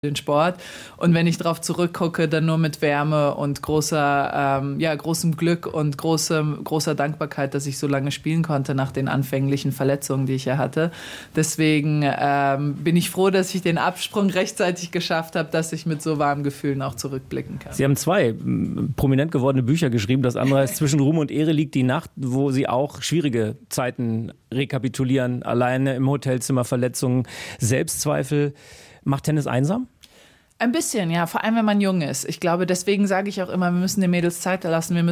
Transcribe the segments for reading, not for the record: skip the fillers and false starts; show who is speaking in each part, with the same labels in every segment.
Speaker 1: den Sport. Und wenn ich darauf zurückgucke, dann nur mit Wärme und großem Glück und großer Dankbarkeit, dass ich so lange spielen konnte nach den anfänglichen Verletzungen, die ich ja hatte. Deswegen bin ich froh, dass ich den Absprung rechtzeitig geschafft habe, dass ich mit so warmen Gefühlen auch zurückblicken kann.
Speaker 2: Sie haben 2 prominent gewordene Bücher geschrieben. Das andere heißt Zwischen Ruhm und Ehre liegt die Nacht, wo Sie auch schwierige Zeiten rekapitulieren. Alleine im Hotelzimmer, Verletzungen, Selbstzweifel. Macht Tennis einsam?
Speaker 1: Ein bisschen, ja, vor allem wenn man jung ist. Ich glaube, deswegen sage ich auch immer, wir müssen den Mädels Zeit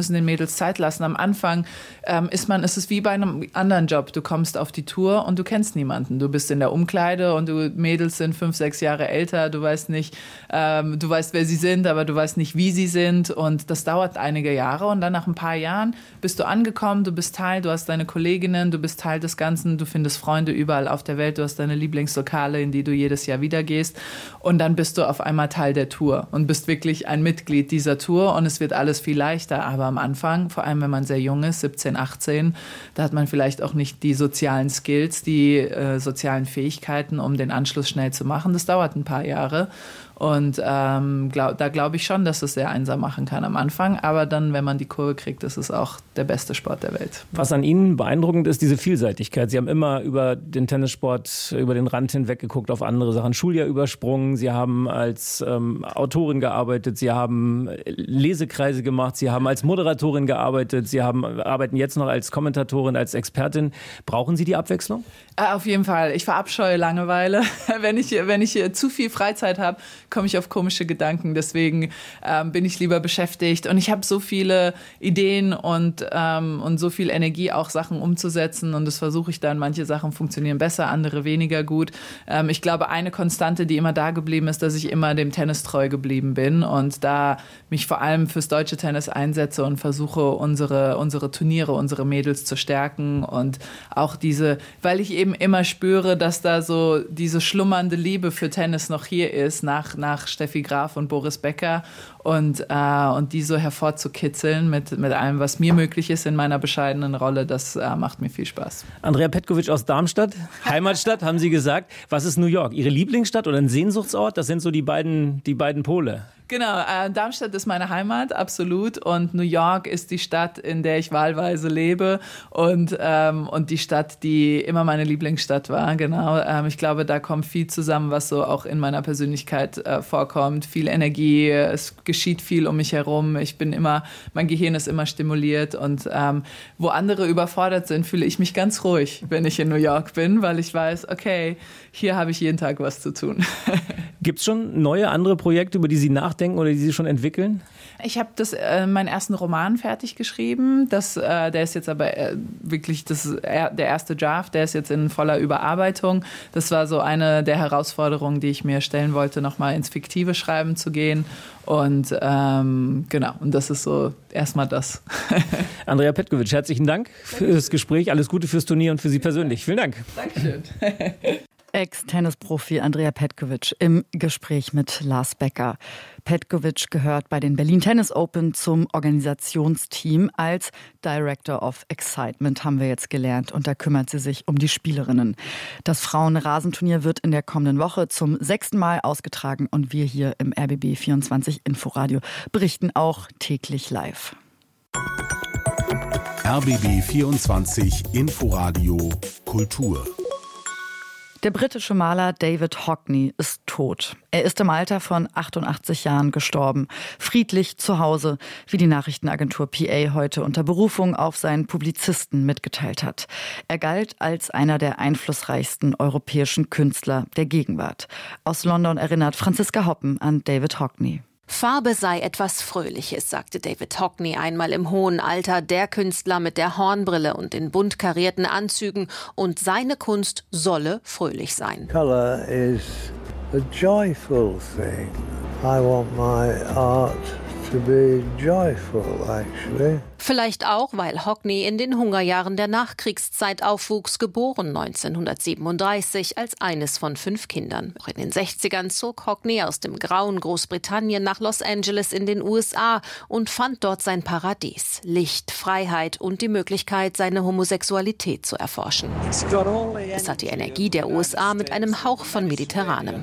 Speaker 1: lassen. Am Anfang ist es wie bei einem anderen Job. Du kommst auf die Tour und du kennst niemanden. Du bist in der Umkleide und Mädels sind 5, 6 Jahre älter. Du weißt nicht, du weißt, wer sie sind, aber du weißt nicht, wie sie sind. Und das dauert einige Jahre. Und dann nach ein paar Jahren bist du angekommen, du bist Teil, du hast deine Kolleginnen, du bist Teil des Ganzen, du findest Freunde überall auf der Welt, du hast deine Lieblingslokale, in die du jedes Jahr wieder gehst. Und dann bist du auf einmal Teil der Tour und bist wirklich ein Mitglied dieser Tour und es wird alles viel leichter. Aber am Anfang, vor allem wenn man sehr jung ist, 17, 18, da hat man vielleicht auch nicht die sozialen Skills, die sozialen Fähigkeiten, um den Anschluss schnell zu machen. Das dauert ein paar Jahre. Und da glaube ich schon, dass es sehr einsam machen kann am Anfang. Aber dann, wenn man die Kurve kriegt, ist es auch der beste Sport der Welt.
Speaker 2: Was an Ihnen beeindruckend ist, diese Vielseitigkeit. Sie haben immer über den Tennissport, über den Rand hinweg geguckt auf andere Sachen. Schuljahr übersprungen. Sie haben als Autorin gearbeitet. Sie haben Lesekreise gemacht. Sie haben als Moderatorin gearbeitet. Sie arbeiten jetzt noch als Kommentatorin, als Expertin. Brauchen Sie die Abwechslung?
Speaker 1: Auf jeden Fall. Ich verabscheue Langeweile. Wenn ich zu viel Freizeit habe, komme ich auf komische Gedanken. Deswegen bin ich lieber beschäftigt. Und ich habe so viele Ideen und so viel Energie, auch Sachen umzusetzen. Und das versuche ich dann. Manche Sachen funktionieren besser, andere weniger gut. Ich glaube, eine Konstante, die immer da geblieben ist, dass ich immer dem Tennis treu geblieben bin. Und da mich vor allem fürs deutsche Tennis einsetze und versuche, unsere Turniere, unsere Mädels zu stärken. Und auch weil ich eben immer spüre, dass da so diese schlummernde Liebe für Tennis noch hier ist, nach Steffi Graf und Boris Becker und die so hervorzukitzeln mit allem, was mir möglich ist in meiner bescheidenen Rolle, das macht mir viel Spaß.
Speaker 2: Andrea Petkovic aus Darmstadt, Heimatstadt, haben Sie gesagt. Was ist New York? Ihre Lieblingsstadt oder ein Sehnsuchtsort? Das sind so die beiden Pole.
Speaker 1: Genau, Darmstadt ist meine Heimat, absolut. Und New York ist die Stadt, in der ich wahlweise lebe und die Stadt, die immer meine Lieblingsstadt war. Genau, ich glaube, da kommt viel zusammen, was so auch in meiner Persönlichkeit vorkommt. Viel Energie, es geschieht viel um mich herum. Mein Gehirn ist immer stimuliert und wo andere überfordert sind, fühle ich mich ganz ruhig, wenn ich in New York bin, weil ich weiß, okay, hier habe ich jeden Tag was zu tun.
Speaker 2: Gibt es schon neue, andere Projekte, über die Sie nachdenken oder die Sie schon entwickeln?
Speaker 1: Ich habe meinen ersten Roman fertig geschrieben. Der ist jetzt aber wirklich der erste Draft. Der ist jetzt in voller Überarbeitung. Das war so eine der Herausforderungen, die ich mir stellen wollte, nochmal ins fiktive Schreiben zu gehen. Und genau, und das ist so erstmal das.
Speaker 2: Andrea Petkovic, herzlichen Dank für das Gespräch. Alles Gute fürs Turnier und für Sie persönlich. Vielen Dank.
Speaker 1: Dankeschön.
Speaker 3: Ex-Tennisprofi Andrea Petkovic im Gespräch mit Lars Becker. Petkovic gehört bei den Berlin Tennis Open zum Organisationsteam als Director of Excitement, haben wir jetzt gelernt. Und da kümmert sie sich um die Spielerinnen. Das Frauen-Rasenturnier wird in der kommenden Woche zum 6. Mal ausgetragen. Und wir hier im RBB 24 Inforadio berichten auch täglich live.
Speaker 4: RBB 24 Inforadio Kultur.
Speaker 3: Der britische Maler David Hockney ist tot. Er ist im Alter von 88 Jahren gestorben. Friedlich zu Hause, wie die Nachrichtenagentur PA heute unter Berufung auf seinen Publizisten mitgeteilt hat. Er galt als einer der einflussreichsten europäischen Künstler der Gegenwart. Aus London erinnert Franziska Hoppen an David Hockney.
Speaker 5: Farbe sei etwas Fröhliches, sagte David Hockney einmal im hohen Alter, der Künstler mit der Hornbrille und den bunt karierten Anzügen, und seine Kunst solle fröhlich sein.
Speaker 6: Color is a joyful thing. I want my art to be joyful, actually.
Speaker 5: Vielleicht auch, weil Hockney in den Hungerjahren der Nachkriegszeit aufwuchs, geboren 1937 als eines von 5 Kindern. Auch in den 60ern zog Hockney aus dem grauen Großbritannien nach Los Angeles in den USA und fand dort sein Paradies. Licht, Freiheit und die Möglichkeit, seine Homosexualität zu erforschen. Es hat die Energie der USA mit einem Hauch von Mediterranem.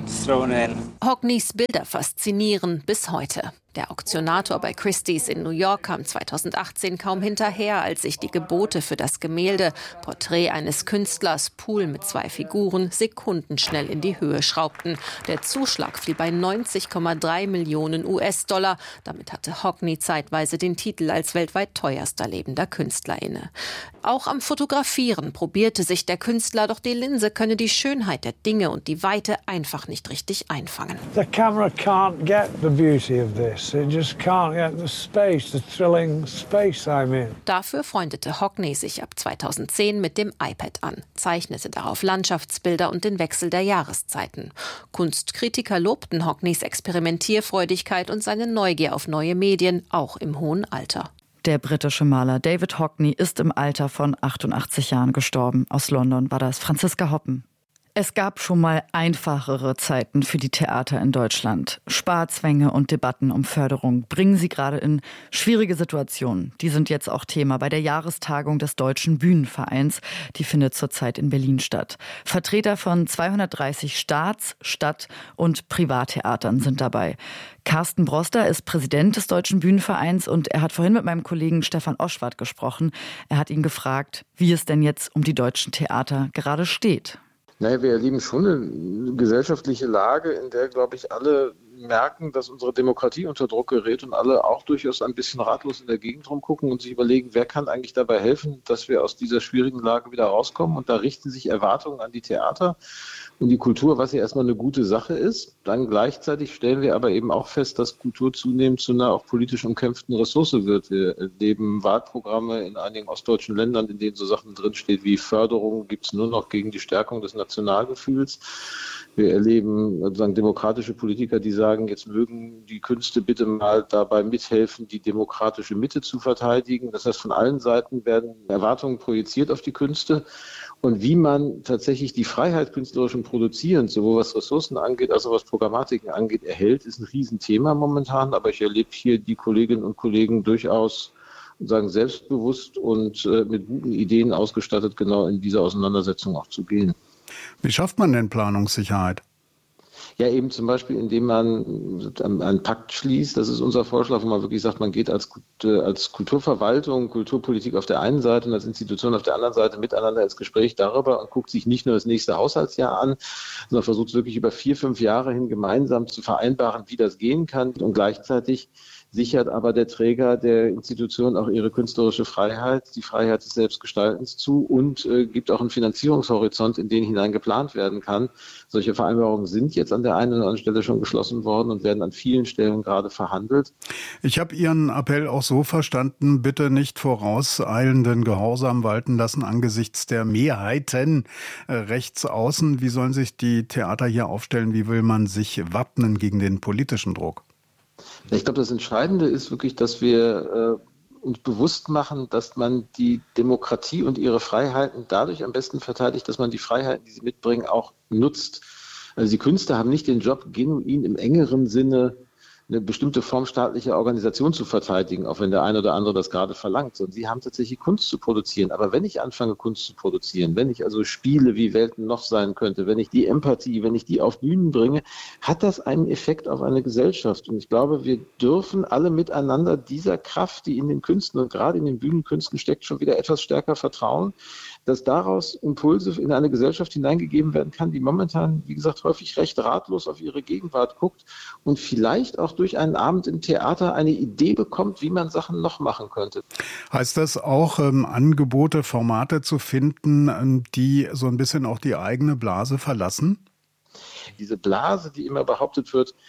Speaker 5: Hockneys Bilder faszinieren bis heute. Der Auktionator bei Christie's in New York kam 2018 kaum hinterher, als sich die Gebote für das Gemälde Porträt eines Künstlers, Pool mit 2 Figuren, sekundenschnell in die Höhe schraubten. Der Zuschlag fiel bei 90,3 Millionen US-Dollar. Damit hatte Hockney zeitweise den Titel als weltweit teuerster lebender Künstler inne. Auch am Fotografieren probierte sich der Künstler, doch die Linse könne die Schönheit der Dinge und die Weite einfach nicht richtig einfangen.
Speaker 6: The camera can't get the beauty of this. It just can't get the space, the thrilling space I'm in.
Speaker 5: Dafür freundete Hockney sich ab 2010 mit dem iPad an, zeichnete darauf Landschaftsbilder und den Wechsel der Jahreszeiten. Kunstkritiker lobten Hockneys Experimentierfreudigkeit und seine Neugier auf neue Medien, auch im hohen Alter.
Speaker 3: Der britische Maler David Hockney ist im Alter von 88 Jahren gestorben. Aus London war das Franziska Hoppen. Es gab schon mal einfachere Zeiten für die Theater in Deutschland. Sparzwänge und Debatten um Förderung bringen sie gerade in schwierige Situationen. Die sind jetzt auch Thema bei der Jahrestagung des Deutschen Bühnenvereins. Die findet zurzeit in Berlin statt. Vertreter von 230 Staats-, Stadt- und Privattheatern sind dabei. Carsten Broster ist Präsident des Deutschen Bühnenvereins und er hat vorhin mit meinem Kollegen Stefan Oschwart gesprochen. Er hat ihn gefragt, wie es denn jetzt um die deutschen Theater gerade steht.
Speaker 7: Naja, wir erleben schon eine gesellschaftliche Lage, in der, glaube ich, alle merken, dass unsere Demokratie unter Druck gerät und alle auch durchaus ein bisschen ratlos in der Gegend rumgucken und sich überlegen, wer kann eigentlich dabei helfen, dass wir aus dieser schwierigen Lage wieder rauskommen. Und da richten sich Erwartungen an die Theater und die Kultur, was ja erstmal eine gute Sache ist. Dann gleichzeitig stellen wir aber eben auch fest, dass Kultur zunehmend zu einer auch politisch umkämpften Ressource wird. Wir erleben Wahlprogramme in einigen ostdeutschen Ländern, in denen so Sachen drinsteht wie Förderung gibt es nur noch gegen die Stärkung des Nationalgefühls. Wir erleben sozusagen demokratische Politiker, die sagen, jetzt mögen die Künste bitte mal dabei mithelfen, die demokratische Mitte zu verteidigen. Das heißt, von allen Seiten werden Erwartungen projiziert auf die Künste. Und wie man tatsächlich die Freiheit künstlerischen Produzierens, sowohl was Ressourcen angeht, als auch was Programmatiken angeht, erhält, ist ein Riesenthema momentan. Aber ich erlebe hier die Kolleginnen und Kollegen durchaus sagen, selbstbewusst und mit guten Ideen ausgestattet, genau in diese Auseinandersetzung auch zu gehen.
Speaker 8: Wie schafft man denn Planungssicherheit?
Speaker 7: Ja, eben zum Beispiel, indem man einen Pakt schließt. Das ist unser Vorschlag, wo man wirklich sagt, man geht als Kulturverwaltung, Kulturpolitik auf der einen Seite und als Institution auf der anderen Seite miteinander ins Gespräch darüber und guckt sich nicht nur das nächste Haushaltsjahr an, sondern versucht es wirklich über 4-5 Jahre hin gemeinsam zu vereinbaren, wie das gehen kann. Und gleichzeitig sichert aber der Träger der Institution auch ihre künstlerische Freiheit, die Freiheit des Selbstgestaltens zu und gibt auch einen Finanzierungshorizont, in den hinein geplant werden kann. Solche Vereinbarungen sind jetzt an der einen oder anderen Stelle schon geschlossen worden und werden an vielen Stellen gerade verhandelt.
Speaker 8: Ich habe Ihren Appell auch so verstanden, bitte nicht vorauseilenden Gehorsam walten lassen angesichts der Mehrheiten rechts außen. Wie sollen sich die Theater hier aufstellen? Wie will man sich wappnen gegen den politischen Druck?
Speaker 7: Ich glaube, das Entscheidende ist wirklich, dass wir uns bewusst machen, dass man die Demokratie und ihre Freiheiten dadurch am besten verteidigt, dass man die Freiheiten, die sie mitbringen, auch nutzt. Also die Künstler haben nicht den Job, genuin im engeren Sinne eine bestimmte Form staatlicher Organisation zu verteidigen, auch wenn der eine oder andere das gerade verlangt, sondern sie haben tatsächlich Kunst zu produzieren. Aber wenn ich anfange, Kunst zu produzieren, wenn ich also spiele, wie Welten noch sein könnte, wenn ich die Empathie, wenn ich die auf Bühnen bringe, hat das einen Effekt auf eine Gesellschaft. Und ich glaube, wir dürfen alle miteinander dieser Kraft, die in den Künsten und gerade in den Bühnenkünsten steckt, schon wieder etwas stärker vertrauen, dass daraus Impulse in eine Gesellschaft hineingegeben werden kann, die momentan, wie gesagt, häufig recht ratlos auf ihre Gegenwart guckt und vielleicht auch durch einen Abend im Theater eine Idee bekommt, wie man Sachen noch machen könnte.
Speaker 8: Heißt das auch, Angebote, Formate zu finden, die so ein bisschen auch die eigene Blase verlassen?
Speaker 7: Diese Blase, die immer behauptet wird,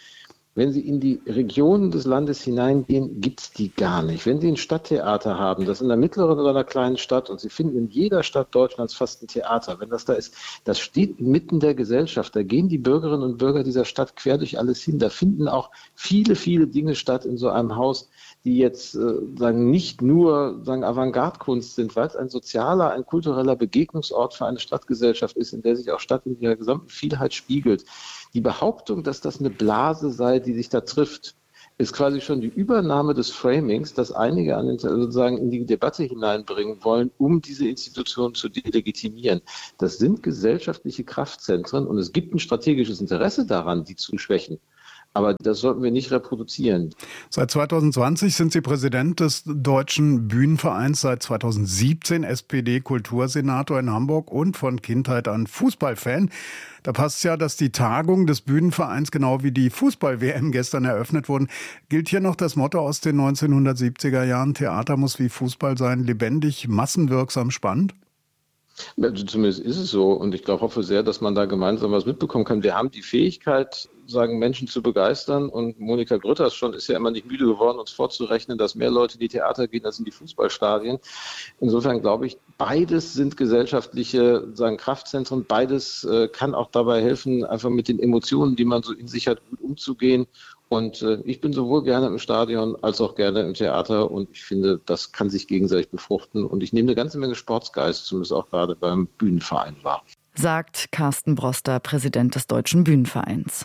Speaker 7: Wenn Sie in die Regionen des Landes hineingehen, gibt es die gar nicht. Wenn Sie ein Stadttheater haben, das in einer mittleren oder einer kleinen Stadt, und Sie finden in jeder Stadt Deutschlands fast ein Theater, wenn das da ist, das steht inmitten der Gesellschaft. Da gehen die Bürgerinnen und Bürger dieser Stadt quer durch alles hin. Da finden auch viele, viele Dinge statt in so einem Haus, die jetzt nicht nur Avantgarde-Kunst sind, weil es ein sozialer, ein kultureller Begegnungsort für eine Stadtgesellschaft ist, in der sich auch Stadt in ihrer gesamten Vielheit spiegelt. Die Behauptung, dass das eine Blase sei, die sich da trifft, ist quasi schon die Übernahme des Framings, das einige sozusagen in die Debatte hineinbringen wollen, um diese Institution zu delegitimieren. Das sind gesellschaftliche Kraftzentren und es gibt ein strategisches Interesse daran, die zu schwächen. Aber das sollten wir nicht reproduzieren.
Speaker 8: Seit 2020 sind Sie Präsident des Deutschen Bühnenvereins, seit 2017 SPD-Kultursenator in Hamburg und von Kindheit an Fußballfan. Da passt ja, dass die Tagung des Bühnenvereins genau wie die Fußball-WM gestern eröffnet wurden. Gilt hier noch das Motto aus den 1970er Jahren, Theater muss wie Fußball sein, lebendig, massenwirksam, spannend?
Speaker 7: Zumindest ist es so und ich hoffe sehr, dass man da gemeinsam was mitbekommen kann. Wir haben die Fähigkeit, Menschen zu begeistern und Monika Grütters ist ja immer nicht müde geworden, uns vorzurechnen, dass mehr Leute in die Theater gehen als in die Fußballstadien. Insofern glaube ich, beides sind gesellschaftliche Kraftzentren, beides kann auch dabei helfen, einfach mit den Emotionen, die man so in sich hat, gut umzugehen. Und ich bin sowohl gerne im Stadion als auch gerne im Theater und ich finde, das kann sich gegenseitig befruchten. Und ich nehme eine ganze Menge Sportsgeist, zumindest auch gerade beim Bühnenverein wahr.
Speaker 3: Sagt Carsten Broster, Präsident des Deutschen Bühnenvereins.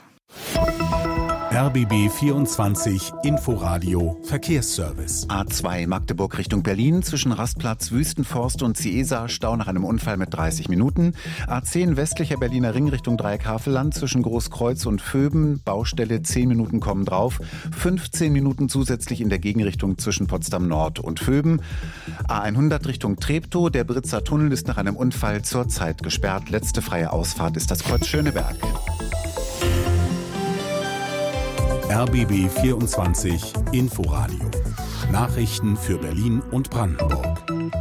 Speaker 4: RBB 24 Inforadio Verkehrsservice.
Speaker 9: A2 Magdeburg Richtung Berlin zwischen Rastplatz Wüstenforst und Ciesa Stau nach einem Unfall mit 30 Minuten. A10 westlicher Berliner Ring Richtung Dreieck-Havelland zwischen Großkreuz und Vöben. Baustelle 10 Minuten kommen drauf. 15 Minuten zusätzlich in der Gegenrichtung zwischen Potsdam Nord und Vöben. A100 Richtung Treptow. Der Britzer Tunnel ist nach einem Unfall zurzeit gesperrt. Letzte freie Ausfahrt ist das Kreuz Schöneberg.
Speaker 4: RBB 24 Inforadio. Nachrichten für Berlin und Brandenburg.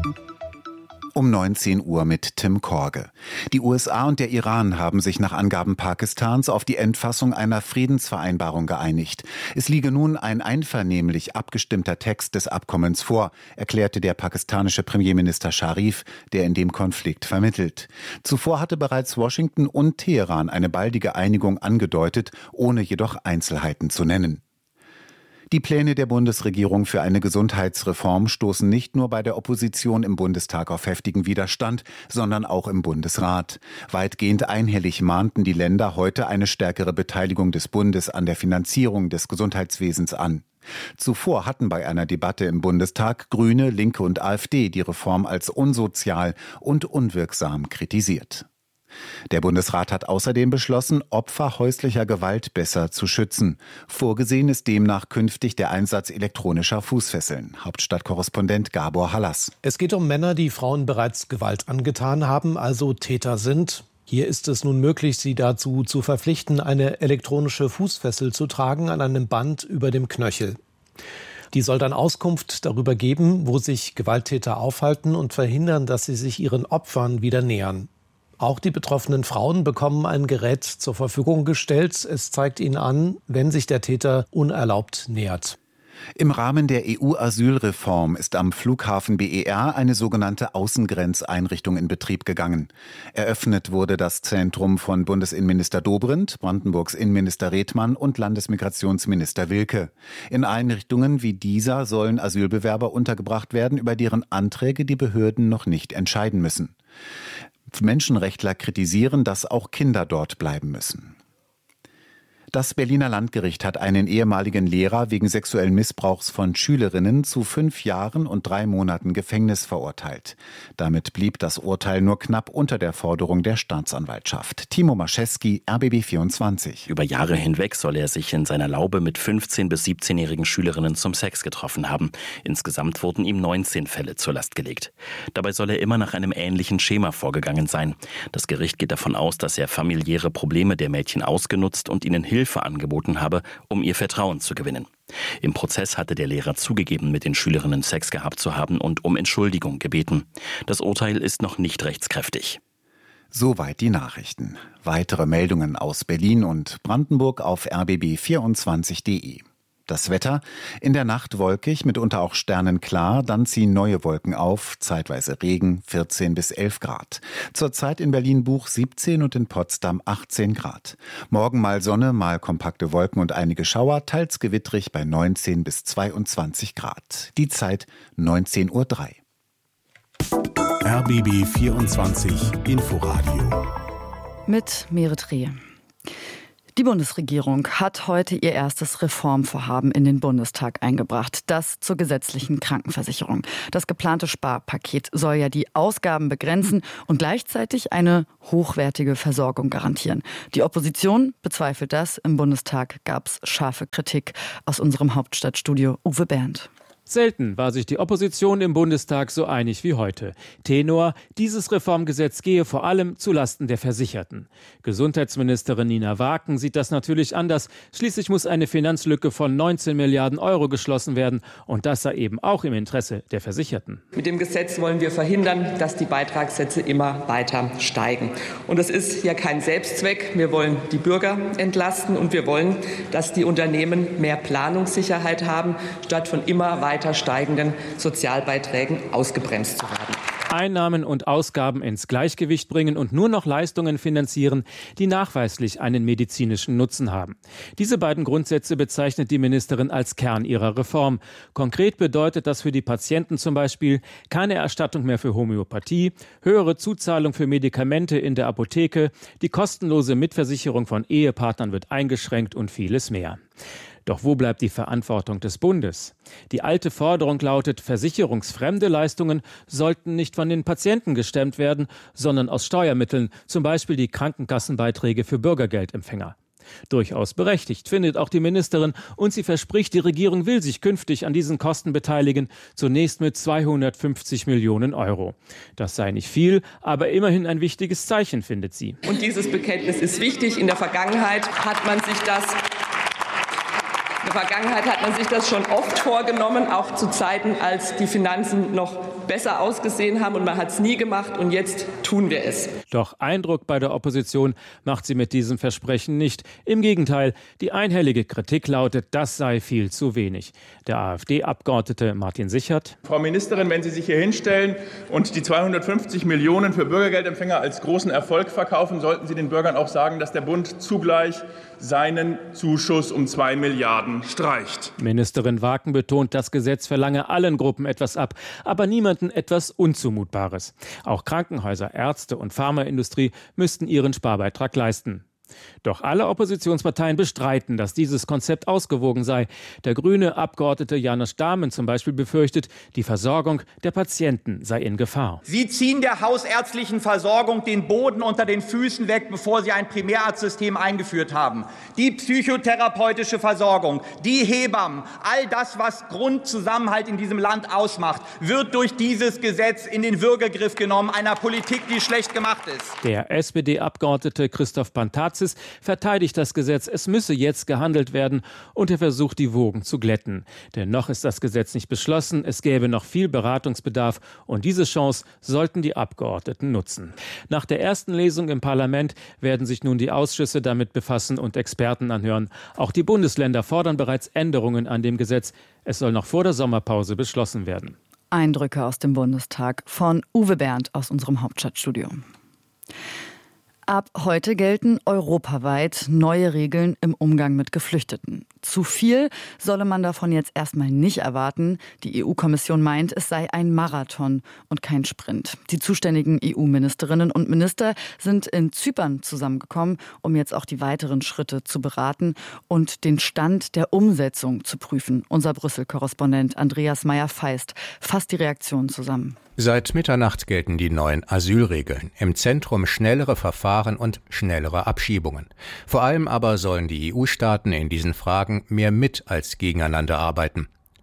Speaker 9: Um 19 Uhr mit Tim Korge. Die USA und der Iran haben sich nach Angaben Pakistans auf die Endfassung einer Friedensvereinbarung geeinigt. Es liege nun ein einvernehmlich abgestimmter Text des Abkommens vor, erklärte der pakistanische Premierminister Sharif, der in dem Konflikt vermittelt. Zuvor hatte bereits Washington und Teheran eine baldige Einigung angedeutet, ohne jedoch Einzelheiten zu nennen. Die Pläne der Bundesregierung für eine Gesundheitsreform stoßen nicht nur bei der Opposition im Bundestag auf heftigen Widerstand, sondern auch im Bundesrat. Weitgehend einhellig mahnten die Länder heute eine stärkere Beteiligung des Bundes an der Finanzierung des Gesundheitswesens an. Zuvor hatten bei einer Debatte im Bundestag Grüne, Linke und AfD die Reform als unsozial und unwirksam kritisiert. Der Bundesrat hat außerdem beschlossen, Opfer häuslicher Gewalt besser zu schützen. Vorgesehen ist demnach künftig der Einsatz elektronischer Fußfesseln. Hauptstadtkorrespondent Gabor Hallas.
Speaker 10: Es geht um Männer, die Frauen bereits Gewalt angetan haben, also Täter sind. Hier ist es nun möglich, sie dazu zu verpflichten, eine elektronische Fußfessel zu tragen an einem Band über dem Knöchel. Die soll dann Auskunft darüber geben, wo sich Gewalttäter aufhalten und verhindern, dass sie sich ihren Opfern wieder nähern. Auch die betroffenen Frauen bekommen ein Gerät zur Verfügung gestellt. Es zeigt ihnen an, wenn sich der Täter unerlaubt nähert.
Speaker 9: Im Rahmen der EU-Asylreform ist am Flughafen BER eine sogenannte Außengrenzeinrichtung in Betrieb gegangen. Eröffnet wurde das Zentrum von Bundesinnenminister Dobrindt, Brandenburgs Innenminister Redmann und Landesmigrationsminister Wilke. In Einrichtungen wie dieser sollen Asylbewerber untergebracht werden, über deren Anträge die Behörden noch nicht entscheiden müssen. Menschenrechtler kritisieren, dass auch Kinder dort bleiben müssen. Das Berliner Landgericht hat einen ehemaligen Lehrer wegen sexuellen Missbrauchs von Schülerinnen zu 5 Jahren und 3 Monaten Gefängnis verurteilt. Damit blieb das Urteil nur knapp unter der Forderung der Staatsanwaltschaft. Timo Maschewski, RBB 24.
Speaker 11: Über Jahre hinweg soll er sich in seiner Laube mit 15- bis 17-jährigen Schülerinnen zum Sex getroffen haben. Insgesamt wurden ihm 19 Fälle zur Last gelegt. Dabei soll er immer nach einem ähnlichen Schema vorgegangen sein. Das Gericht geht davon aus, dass er familiäre Probleme der Mädchen ausgenutzt und ihnen Hilfe angeboten habe, um ihr Vertrauen zu gewinnen. Im Prozess hatte der Lehrer zugegeben, mit den Schülerinnen Sex gehabt zu haben und um Entschuldigung gebeten. Das Urteil ist noch nicht rechtskräftig.
Speaker 9: Soweit die Nachrichten. Weitere Meldungen aus Berlin und Brandenburg auf rbb24.de. Das Wetter: in der Nacht wolkig, mitunter auch sternenklar, dann ziehen neue Wolken auf, zeitweise Regen, 14 bis 11 Grad. Zurzeit in Berlin-Buch 17 und in Potsdam 18 Grad. Morgen mal Sonne, mal kompakte Wolken und einige Schauer, teils gewittrig bei 19 bis 22 Grad. Die Zeit 19:03 Uhr.
Speaker 4: RBB 24 Inforadio
Speaker 3: mit Merit Reh. Die Bundesregierung hat heute ihr erstes Reformvorhaben in den Bundestag eingebracht, das zur gesetzlichen Krankenversicherung. Das geplante Sparpaket soll ja die Ausgaben begrenzen und gleichzeitig eine hochwertige Versorgung garantieren. Die Opposition bezweifelt das. Im Bundestag gab es scharfe Kritik. Aus unserem Hauptstadtstudio Uwe Bernd.
Speaker 2: Selten war sich die Opposition im Bundestag so einig wie heute. Tenor: dieses Reformgesetz gehe vor allem zulasten der Versicherten. Gesundheitsministerin Nina Waken sieht das natürlich anders. Schließlich muss eine Finanzlücke von 19 Milliarden Euro geschlossen werden. Und das sei eben auch im Interesse der Versicherten.
Speaker 12: Mit dem Gesetz wollen wir verhindern, dass die Beitragssätze immer weiter steigen. Und es ist ja kein Selbstzweck. Wir wollen die Bürger entlasten und wir wollen, dass die Unternehmen mehr Planungssicherheit haben, statt von immer weiter steigenden Sozialbeiträgen ausgebremst zu werden.
Speaker 2: Einnahmen und Ausgaben ins Gleichgewicht bringen und nur noch Leistungen finanzieren, die nachweislich einen medizinischen Nutzen haben. Diese beiden Grundsätze bezeichnet die Ministerin als Kern ihrer Reform. Konkret bedeutet das für die Patienten zum Beispiel keine Erstattung mehr für Homöopathie, höhere Zuzahlung für Medikamente in der Apotheke, die kostenlose Mitversicherung von Ehepartnern wird eingeschränkt und vieles mehr. Doch wo bleibt die Verantwortung des Bundes? Die alte Forderung lautet, versicherungsfremde Leistungen sollten nicht von den Patienten gestemmt werden, sondern aus Steuermitteln, zum Beispiel die Krankenkassenbeiträge für Bürgergeldempfänger. Durchaus berechtigt, findet auch die Ministerin, und sie verspricht, die Regierung will sich künftig an diesen Kosten beteiligen, zunächst mit 250 Millionen Euro. Das sei nicht viel, aber immerhin ein wichtiges Zeichen, findet sie.
Speaker 12: Und dieses Bekenntnis ist wichtig. In der Vergangenheit hat man sich das schon oft vorgenommen, auch zu Zeiten, als die Finanzen noch besser ausgesehen haben, und man hat es nie gemacht, und jetzt tun wir es.
Speaker 2: Doch Eindruck bei der Opposition macht sie mit diesem Versprechen nicht. Im Gegenteil, die einhellige Kritik lautet, das sei viel zu wenig. Der AfD-Abgeordnete Martin Sichert:
Speaker 13: Frau Ministerin, wenn Sie sich hier hinstellen und die 250 Millionen für Bürgergeldempfänger als großen Erfolg verkaufen, sollten Sie den Bürgern auch sagen, dass der Bund zugleich seinen Zuschuss um 2 Milliarden streicht.
Speaker 2: Ministerin Waken betont, das Gesetz verlange allen Gruppen etwas ab, aber niemanden etwas Unzumutbares. Auch Krankenhäuser, Ärzte und Pharmaindustrie müssten ihren Sparbeitrag leisten. Doch alle Oppositionsparteien bestreiten, dass dieses Konzept ausgewogen sei. Der grüne Abgeordnete Janusz Dahmen zum Beispiel befürchtet, die Versorgung der Patienten sei in Gefahr.
Speaker 14: Sie ziehen der hausärztlichen Versorgung den Boden unter den Füßen weg, bevor Sie ein Primärarztsystem eingeführt haben. Die psychotherapeutische Versorgung, die Hebammen, all das, was Grundzusammenhalt in diesem Land ausmacht, wird durch dieses Gesetz in den Würgegriff genommen, einer Politik, die schlecht gemacht ist.
Speaker 2: Der SPD-Abgeordnete Christoph Pantazis verteidigt das Gesetz. Es müsse jetzt gehandelt werden, und er versucht, die Wogen zu glätten. Denn noch ist das Gesetz nicht beschlossen. Es gäbe noch viel Beratungsbedarf, und diese Chance sollten die Abgeordneten nutzen. Nach der ersten Lesung im Parlament werden sich nun die Ausschüsse damit befassen und Experten anhören. Auch die Bundesländer fordern bereits Änderungen an dem Gesetz. Es soll noch vor der Sommerpause beschlossen werden.
Speaker 3: Eindrücke aus dem Bundestag von Uwe Bernd aus unserem Hauptstadtstudio. Ab heute gelten europaweit neue Regeln im Umgang mit Geflüchteten. Zu viel solle man davon jetzt erstmal nicht erwarten. Die EU-Kommission meint, es sei ein Marathon und kein Sprint. Die zuständigen EU-Ministerinnen und Minister sind in Zypern zusammengekommen, um jetzt auch die weiteren Schritte zu beraten und den Stand der Umsetzung zu prüfen. Unser Brüssel-Korrespondent Andreas Meyer-Feist fasst die Reaktionen zusammen.
Speaker 15: Seit Mitternacht gelten die neuen Asylregeln. Im Zentrum schnellere Verfahren und schnellere Abschiebungen. Vor allem aber sollen die EU-Staaten in diesen Fragen mehr mit als gegeneinander arbeiten.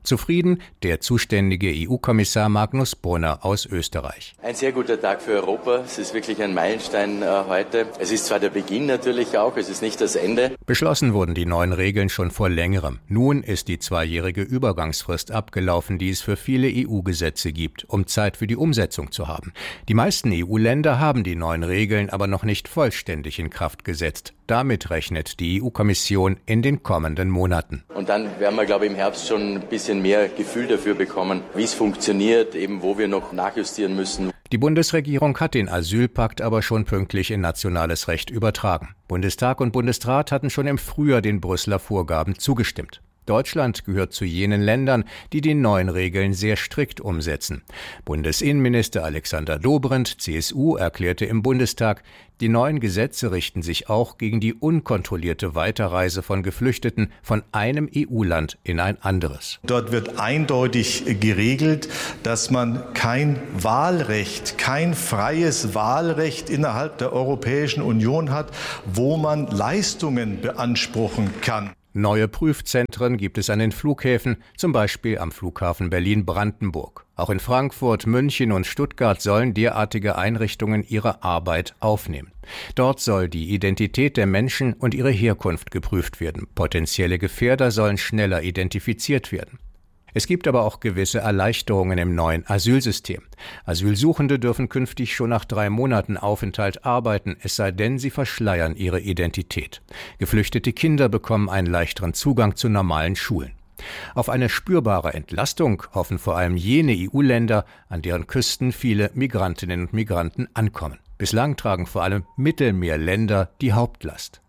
Speaker 15: Zufrieden der zuständige EU-Kommissar Magnus Brunner aus Österreich.
Speaker 16: Ein sehr guter Tag für Europa. Es ist wirklich ein Meilenstein heute. Es ist zwar der Beginn natürlich auch, es ist nicht das Ende.
Speaker 15: Beschlossen wurden die neuen Regeln schon vor längerem. Nun ist die 2-jährige Übergangsfrist abgelaufen, die es für viele EU-Gesetze gibt, um Zeit für die Umsetzung zu haben. Die meisten EU-Länder haben die neuen Regeln aber noch nicht vollständig in Kraft gesetzt. Damit rechnet die EU-Kommission in den kommenden Monaten.
Speaker 16: Und dann werden wir, glaube ich, im Herbst schon ein bisschen mehr Gefühl dafür bekommen, wie es funktioniert, eben wo wir noch nachjustieren müssen.
Speaker 15: Die Bundesregierung hat den Asylpakt aber schon pünktlich in nationales Recht übertragen. Bundestag und Bundesrat hatten schon im Frühjahr den Brüsseler Vorgaben zugestimmt. Deutschland gehört zu jenen Ländern, die die neuen Regeln sehr strikt umsetzen. Bundesinnenminister Alexander Dobrindt, CSU, erklärte im Bundestag, die neuen Gesetze richten sich auch gegen die unkontrollierte Weiterreise von Geflüchteten von einem EU-Land in ein anderes.
Speaker 17: Dort wird eindeutig geregelt, dass man kein Wahlrecht, kein freies Wahlrecht innerhalb der Europäischen Union hat, wo man Leistungen beanspruchen kann.
Speaker 15: Neue Prüfzentren gibt es an den Flughäfen, zum Beispiel am Flughafen Berlin-Brandenburg. Auch in Frankfurt, München und Stuttgart sollen derartige Einrichtungen ihre Arbeit aufnehmen. Dort soll die Identität der Menschen und ihre Herkunft geprüft werden. Potenzielle Gefährder sollen schneller identifiziert werden. Es gibt aber auch gewisse Erleichterungen im neuen Asylsystem. Asylsuchende dürfen künftig schon nach 3 Monaten Aufenthalt arbeiten, es sei denn, sie verschleiern ihre Identität. Geflüchtete Kinder bekommen einen leichteren Zugang zu normalen Schulen. Auf eine spürbare Entlastung hoffen vor allem jene EU-Länder, an deren Küsten viele Migrantinnen und Migranten ankommen. Bislang tragen vor allem Mittelmeerländer die Hauptlast.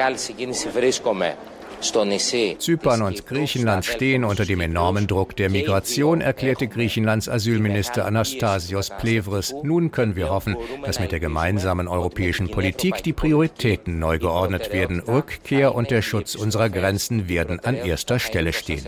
Speaker 15: Zypern und Griechenland stehen unter dem enormen Druck der Migration, erklärte Griechenlands Asylminister Anastasios Plevris. Nun können wir hoffen, dass mit der gemeinsamen europäischen Politik die Prioritäten neu geordnet werden. Rückkehr und der Schutz unserer Grenzen werden an erster Stelle stehen.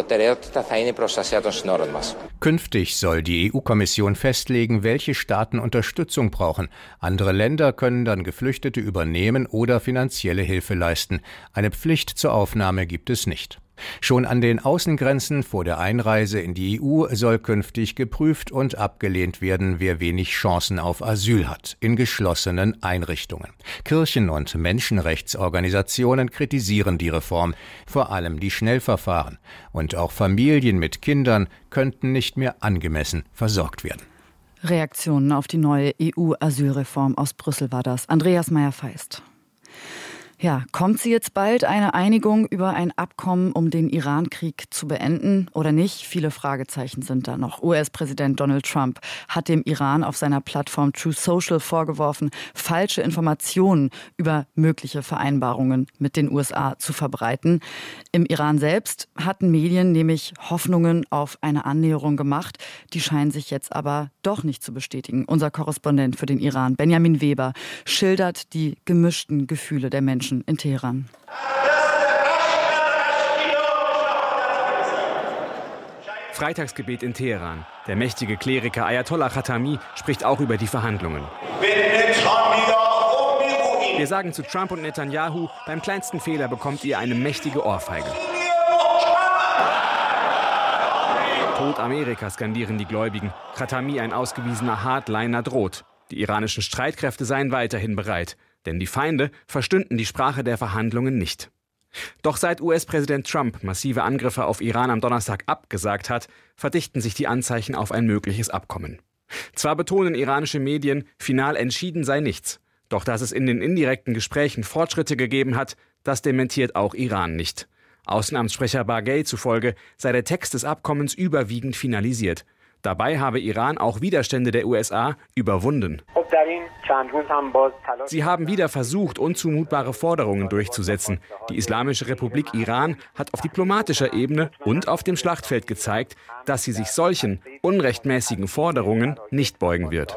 Speaker 15: Künftig soll die EU-Kommission festlegen, welche Staaten Unterstützung brauchen. Andere Länder können dann Geflüchtete übernehmen oder finanzielle Hilfe leisten. Eine Pflicht zur Aufnahme gibt es nicht. Schon an den Außengrenzen vor der Einreise in die EU soll künftig geprüft und abgelehnt werden, wer wenig Chancen auf Asyl hat, in geschlossenen Einrichtungen. Kirchen und Menschenrechtsorganisationen kritisieren die Reform, vor allem die Schnellverfahren. Und auch Familien mit Kindern könnten nicht mehr angemessen versorgt werden.
Speaker 3: Reaktionen auf die neue EU-Asylreform aus Brüssel war das. Andreas Meyer-Feist. Ja, kommt sie jetzt bald, eine Einigung über ein Abkommen, um den Iran-Krieg zu beenden oder nicht? Viele Fragezeichen sind da noch. US-Präsident Donald Trump hat dem Iran auf seiner Plattform Truth Social vorgeworfen, falsche Informationen über mögliche Vereinbarungen mit den USA zu verbreiten. Im Iran selbst hatten Medien nämlich Hoffnungen auf eine Annäherung gemacht. Die scheinen sich jetzt aber doch nicht zu bestätigen. Unser Korrespondent für den Iran, Benjamin Weber, schildert die gemischten Gefühle der Menschen in Teheran.
Speaker 18: Freitagsgebet in Teheran. Der mächtige Kleriker Ayatollah Khatami spricht auch über die Verhandlungen. Wir sagen zu Trump und Netanyahu, beim kleinsten Fehler bekommt ihr eine mächtige Ohrfeige. Tod Amerika, skandieren die Gläubigen. Khatami, ein ausgewiesener Hardliner, droht. Die iranischen Streitkräfte seien weiterhin bereit. Denn die Feinde verstünden die Sprache der Verhandlungen nicht. Doch seit US-Präsident Trump massive Angriffe auf Iran am Donnerstag abgesagt hat, verdichten sich die Anzeichen auf ein mögliches Abkommen. Zwar betonen iranische Medien, final entschieden sei nichts. Doch dass es in den indirekten Gesprächen Fortschritte gegeben hat, das dementiert auch Iran nicht. Außenamtssprecher Baghei zufolge sei der Text des Abkommens überwiegend finalisiert. Dabei habe Iran auch Widerstände der USA überwunden. Sie haben wieder versucht, unzumutbare Forderungen durchzusetzen. Die Islamische Republik Iran hat auf diplomatischer Ebene und auf dem Schlachtfeld gezeigt, dass sie sich solchen unrechtmäßigen Forderungen nicht beugen wird.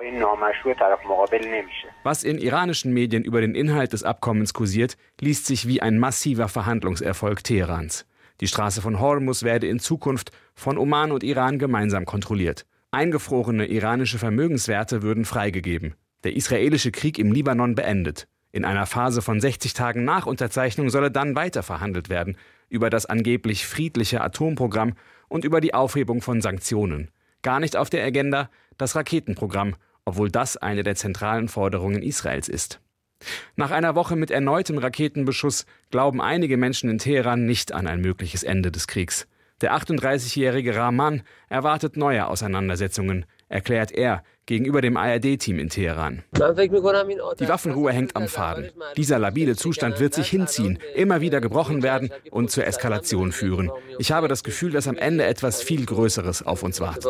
Speaker 18: Was in iranischen Medien über den Inhalt des Abkommens kursiert, liest sich wie ein massiver Verhandlungserfolg Teherans. Die Straße von Hormuz werde in Zukunft von Oman und Iran gemeinsam kontrolliert. Eingefrorene iranische Vermögenswerte würden freigegeben. Der israelische Krieg im Libanon beendet. In einer Phase von 60 Tagen nach Unterzeichnung solle dann weiter verhandelt werden über das angeblich friedliche Atomprogramm und über die Aufhebung von Sanktionen. Gar nicht auf der Agenda das Raketenprogramm, obwohl das eine der zentralen Forderungen Israels ist. Nach einer Woche mit erneutem Raketenbeschuss glauben einige Menschen in Teheran nicht an ein mögliches Ende des Kriegs. Der 38-jährige Rahman erwartet neue Auseinandersetzungen, erklärt er gegenüber dem ARD-Team in Teheran. Die Waffenruhe hängt am Faden. Dieser labile Zustand wird sich hinziehen, immer wieder gebrochen werden und zur Eskalation führen. Ich habe das Gefühl, dass am Ende etwas viel Größeres auf uns wartet.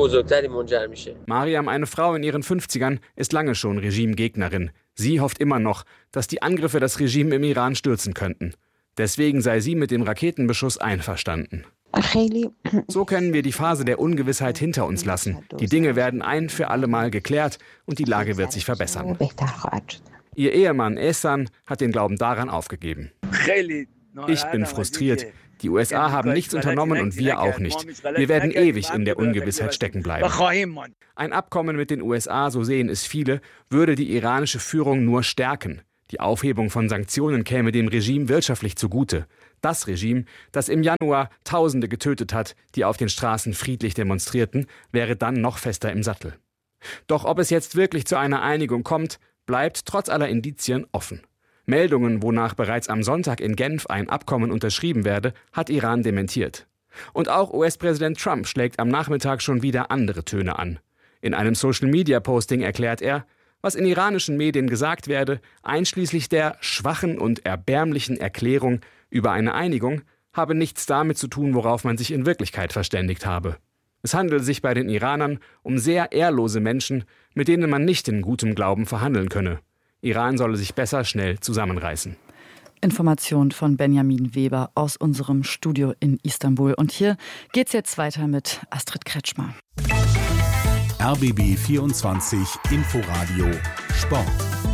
Speaker 18: Mariam, eine Frau in ihren 50ern, ist lange schon Regimegegnerin. Sie hofft immer noch, dass die Angriffe das Regime im Iran stürzen könnten. Deswegen sei sie mit dem Raketenbeschuss einverstanden. So können wir die Phase der Ungewissheit hinter uns lassen. Die Dinge werden ein für alle Mal geklärt und die Lage wird sich verbessern. Ihr Ehemann Ehsan hat den Glauben daran aufgegeben. Ich bin frustriert. Die USA haben nichts unternommen und wir auch nicht. Wir werden ewig in der Ungewissheit stecken bleiben. Ein Abkommen mit den USA, so sehen es viele, würde die iranische Führung nur stärken. Die Aufhebung von Sanktionen käme dem Regime wirtschaftlich zugute. Das Regime, das im Januar Tausende getötet hat, die auf den Straßen friedlich demonstrierten, wäre dann noch fester im Sattel. Doch ob es jetzt wirklich zu einer Einigung kommt, bleibt trotz aller Indizien offen. Meldungen, wonach bereits am Sonntag in Genf ein Abkommen unterschrieben werde, hat Iran dementiert. Und auch US-Präsident Trump schlägt am Nachmittag schon wieder andere Töne an. In einem Social-Media-Posting erklärt er, was in iranischen Medien gesagt werde, einschließlich der schwachen und erbärmlichen Erklärung über eine Einigung, habe nichts damit zu tun, worauf man sich in Wirklichkeit verständigt habe. Es handelt sich bei den Iranern um sehr ehrlose Menschen, mit denen man nicht in gutem Glauben verhandeln könne. Iran solle sich besser schnell zusammenreißen.
Speaker 3: Information von Benjamin Weber aus unserem Studio in Istanbul. Und hier geht's jetzt weiter mit Astrid Kretschmer.
Speaker 4: RBB 24 Inforadio Sport.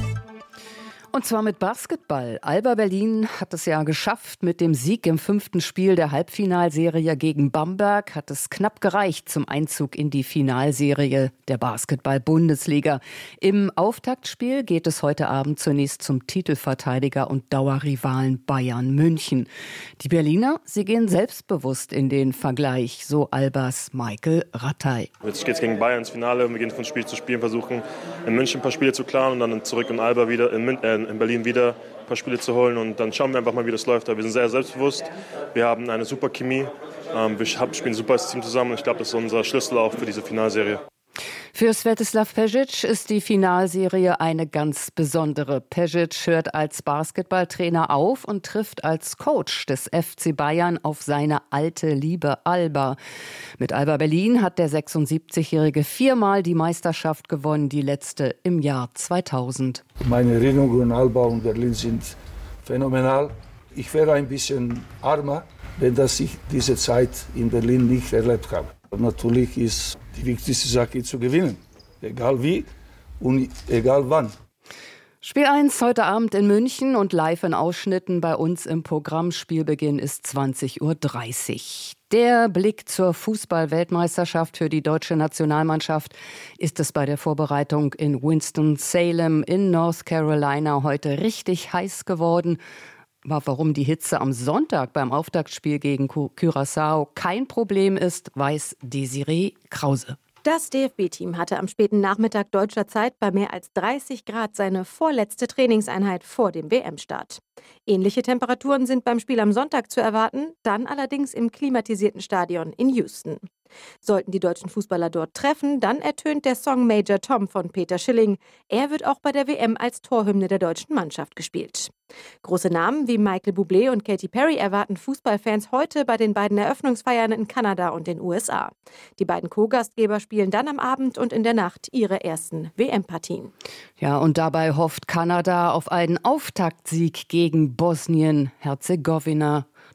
Speaker 19: Und zwar mit Basketball. Alba Berlin hat es ja geschafft. Mit dem Sieg im 5. Spiel der Halbfinalserie gegen Bamberg hat es knapp gereicht zum Einzug in die Finalserie der Basketball-Bundesliga. Im Auftaktspiel geht es heute Abend zunächst zum Titelverteidiger und Dauerrivalen Bayern München. Die Berliner, sie gehen selbstbewusst in den Vergleich, so Albas Michael Rattay.
Speaker 20: Jetzt geht es gegen Bayern ins Finale und wir gehen von Spiel zu Spiel, versuchen in München ein paar Spiele zu klaren und dann zurück in Alba wieder in Berlin wieder ein paar Spiele zu holen und dann schauen wir einfach mal, wie das läuft. Wir sind sehr selbstbewusst, wir haben eine super Chemie, wir spielen super als Team zusammen und ich glaube, das ist unser Schlüssel auch für diese Finalserie.
Speaker 19: Für Svetislav Pešić ist die Finalserie eine ganz besondere. Pešić hört als Basketballtrainer auf und trifft als Coach des FC Bayern auf seine alte Liebe Alba. Mit Alba Berlin hat der 76-Jährige 4-mal die Meisterschaft gewonnen, die letzte im Jahr 2000.
Speaker 21: Meine Erinnerungen an Alba und Berlin sind phänomenal. Ich wäre ein bisschen armer, wenn ich diese Zeit in Berlin nicht erlebt habe. Natürlich ist die wichtigste Sache zu gewinnen, egal wie und egal wann.
Speaker 19: Spiel 1 heute Abend in München und live in Ausschnitten bei uns im Programm. Spielbeginn ist 20:30 Uhr. Der Blick zur Fußball-Weltmeisterschaft für die deutsche Nationalmannschaft ist es bei der Vorbereitung in Winston-Salem in North Carolina heute richtig heiß geworden. Aber warum die Hitze am Sonntag beim Auftaktspiel gegen Curaçao kein Problem ist, weiß Desiree Krause.
Speaker 22: Das DFB-Team hatte am späten Nachmittag deutscher Zeit bei mehr als 30 Grad seine vorletzte Trainingseinheit vor dem WM-Start. Ähnliche Temperaturen sind beim Spiel am Sonntag zu erwarten, dann allerdings im klimatisierten Stadion in Houston. Sollten die deutschen Fußballer dort treffen, dann ertönt der Song Major Tom von Peter Schilling. Er wird auch bei der WM als Torhymne der deutschen Mannschaft gespielt. Große Namen wie Michael Bublé und Katy Perry erwarten Fußballfans heute bei den beiden Eröffnungsfeiern in Kanada und den USA. Die beiden Co-Gastgeber spielen dann am Abend und in der Nacht ihre ersten WM-Partien.
Speaker 19: Ja, und dabei hofft Kanada auf einen Auftaktsieg gegen Bosnien-Herzegowina.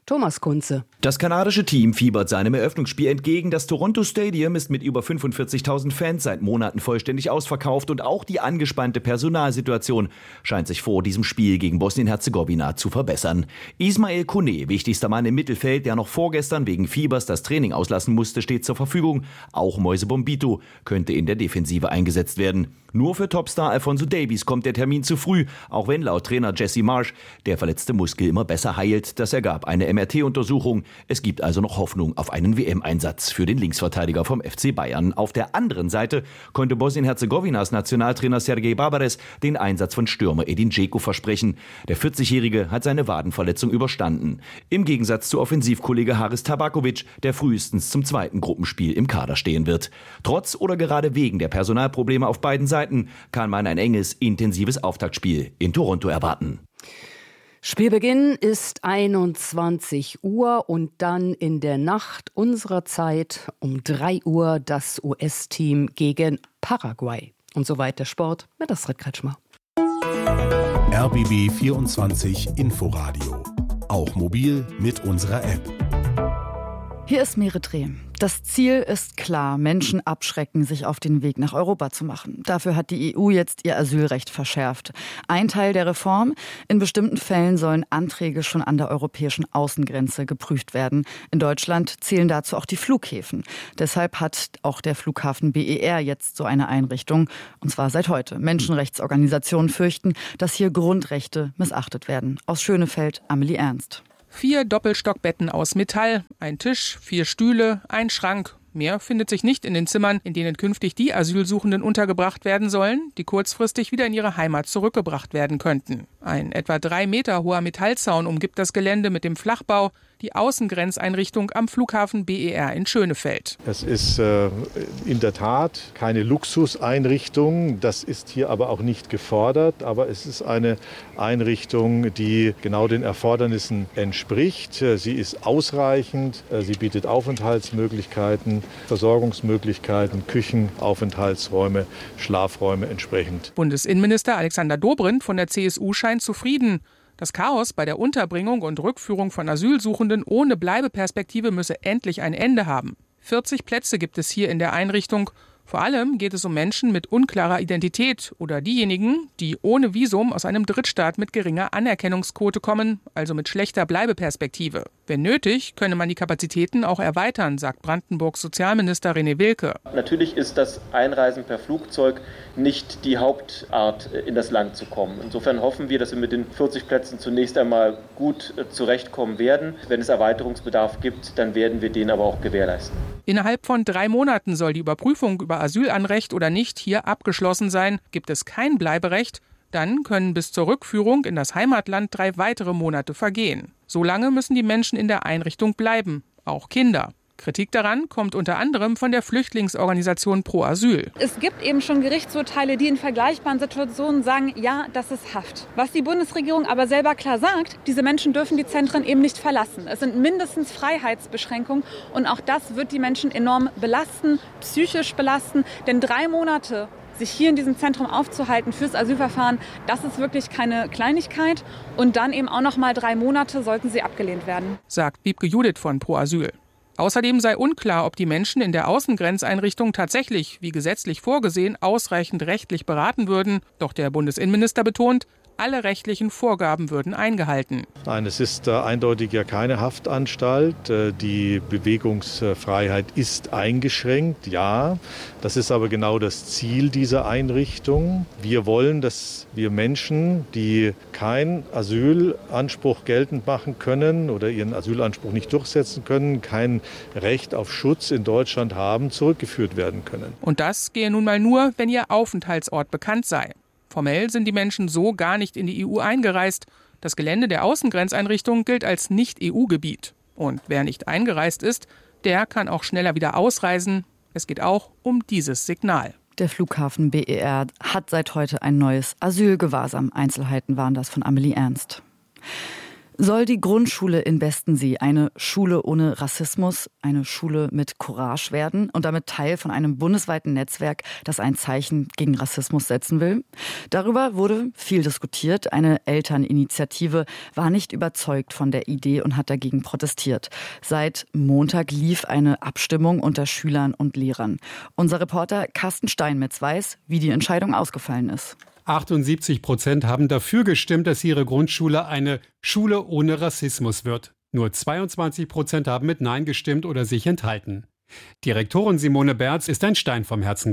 Speaker 19: Thomas Kunze.
Speaker 1: Das kanadische Team fiebert seinem Eröffnungsspiel entgegen. Das Toronto Stadium ist mit über 45.000 Fans seit Monaten vollständig ausverkauft und auch die angespannte Personalsituation scheint sich vor diesem Spiel gegen Bosnien-Herzegowina zu verbessern. Ismail Kone, wichtigster Mann im Mittelfeld, der noch vorgestern wegen Fiebers das Training auslassen musste, steht zur Verfügung. Auch Moise Bombito könnte in der Defensive eingesetzt werden. Nur für Topstar Alphonso Davies kommt der Termin zu früh, auch wenn laut Trainer Jesse Marsch der verletzte Muskel immer besser heilt. Das ergab eine MRT-Untersuchung. Es gibt also noch Hoffnung auf einen WM-Einsatz für den Linksverteidiger vom FC Bayern. Auf der anderen Seite konnte Bosnien-Herzegowinas Nationaltrainer Sergej Barbares den Einsatz von Stürmer Edin Dzeko versprechen. Der 40-Jährige hat seine Wadenverletzung überstanden. Im Gegensatz zu Offensivkollege Haris Tabakovic, der frühestens zum zweiten Gruppenspiel im Kader stehen wird. Trotz oder gerade wegen der Personalprobleme auf beiden Seiten kann man ein enges, intensives Auftaktspiel in Toronto erwarten.
Speaker 19: Spielbeginn ist 21 Uhr und dann in der Nacht unserer Zeit um 3 Uhr das US-Team gegen Paraguay. Und soweit der Sport mit Astrid Kretschmer.
Speaker 4: RBB 24 Inforadio. Auch mobil mit unserer App.
Speaker 3: Hier ist Meredreh. Das Ziel ist klar, Menschen abschrecken, sich auf den Weg nach Europa zu machen. Dafür hat die EU jetzt ihr Asylrecht verschärft. Ein Teil der Reform: in bestimmten Fällen sollen Anträge schon an der europäischen Außengrenze geprüft werden. In Deutschland zählen dazu auch die Flughäfen. Deshalb hat auch der Flughafen BER jetzt so eine Einrichtung, und zwar seit heute. Menschenrechtsorganisationen fürchten, dass hier Grundrechte missachtet werden. Aus Schönefeld, Amelie Ernst.
Speaker 6: 4 Doppelstockbetten aus Metall, ein Tisch, 4 Stühle, ein Schrank. Mehr findet sich nicht in den Zimmern, in denen künftig die Asylsuchenden untergebracht werden sollen, die kurzfristig wieder in ihre Heimat zurückgebracht werden könnten. Ein etwa 3 Meter hoher Metallzaun umgibt das Gelände mit dem Flachbau, die Außengrenzeinrichtung am Flughafen BER in Schönefeld.
Speaker 17: Es ist in der Tat keine Luxuseinrichtung, das ist hier aber auch nicht gefordert, aber es ist eine Einrichtung, die genau den Erfordernissen entspricht. Sie ist ausreichend, sie bietet Aufenthaltsmöglichkeiten, Versorgungsmöglichkeiten, Küchen, Aufenthaltsräume, Schlafräume entsprechend.
Speaker 6: Bundesinnenminister Alexander Dobrindt von der CSU scheint zufrieden. Das Chaos bei der Unterbringung und Rückführung von Asylsuchenden ohne Bleibeperspektive müsse endlich ein Ende haben. 40 Plätze gibt es hier in der Einrichtung. Vor allem geht es um Menschen mit unklarer Identität oder diejenigen, die ohne Visum aus einem Drittstaat mit geringer Anerkennungsquote kommen, also mit schlechter Bleibeperspektive. Wenn nötig, könne man die Kapazitäten auch erweitern, sagt Brandenburgs Sozialminister René Wilke.
Speaker 23: Natürlich ist das Einreisen per Flugzeug nicht die Hauptart, in das Land zu kommen. Insofern hoffen wir, dass wir mit den 40 Plätzen zunächst einmal gut zurechtkommen werden. Wenn es Erweiterungsbedarf gibt, dann werden wir den aber auch gewährleisten.
Speaker 6: Innerhalb von 3 Monaten soll die Überprüfung über Asylanrecht oder nicht hier abgeschlossen sein. Gibt es kein Bleiberecht, dann können bis zur Rückführung in das Heimatland 3 weitere Monate vergehen. So lange müssen die Menschen in der Einrichtung bleiben, auch Kinder. Kritik daran kommt unter anderem von der Flüchtlingsorganisation Pro Asyl.
Speaker 24: Es gibt eben schon Gerichtsurteile, die in vergleichbaren Situationen sagen, ja, das ist Haft. Was die Bundesregierung aber selber klar sagt, diese Menschen dürfen die Zentren eben nicht verlassen. Es sind mindestens Freiheitsbeschränkungen und auch das wird die Menschen enorm belasten, psychisch belasten, denn 3 Monate sich hier in diesem Zentrum aufzuhalten fürs Asylverfahren, das ist wirklich keine Kleinigkeit. Und dann eben auch noch mal 3 Monate sollten sie abgelehnt werden,
Speaker 6: sagt Wiebke Judith von Pro Asyl. Außerdem sei unklar, ob die Menschen in der Außengrenzeinrichtung tatsächlich, wie gesetzlich vorgesehen, ausreichend rechtlich beraten würden. Doch der Bundesinnenminister betont, alle rechtlichen Vorgaben würden eingehalten.
Speaker 17: Nein, es ist eindeutig ja keine Haftanstalt. Die Bewegungsfreiheit ist eingeschränkt, ja. Das ist aber genau das Ziel dieser Einrichtung. Wir wollen, dass wir Menschen, die keinen Asylanspruch geltend machen können oder ihren Asylanspruch nicht durchsetzen können, kein Recht auf Schutz in Deutschland haben, zurückgeführt werden können.
Speaker 6: Und das gehe nun mal nur, wenn ihr Aufenthaltsort bekannt sei. Formell sind die Menschen so gar nicht in die EU eingereist. Das Gelände der Außengrenzeinrichtung gilt als Nicht-EU-Gebiet. Und wer nicht eingereist ist, der kann auch schneller wieder ausreisen. Es geht auch um dieses Signal.
Speaker 3: Der Flughafen BER hat seit heute ein neues Asylgewahrsam. Einzelheiten waren das von Amelie Ernst. Soll die Grundschule in Bestensee eine Schule ohne Rassismus, eine Schule mit Courage werden und damit Teil von einem bundesweiten Netzwerk, das ein Zeichen gegen Rassismus setzen will? Darüber wurde viel diskutiert. Eine Elterninitiative war nicht überzeugt von der Idee und hat dagegen protestiert. Seit Montag lief eine Abstimmung unter Schülern und Lehrern. Unser Reporter Carsten Steinmetz weiß, wie die Entscheidung ausgefallen ist.
Speaker 5: 78% haben dafür gestimmt, dass ihre Grundschule eine Schule ohne Rassismus wird. Nur 22% haben mit Nein gestimmt oder sich enthalten. Direktorin Simone Berz ist ein Stein vom Herzen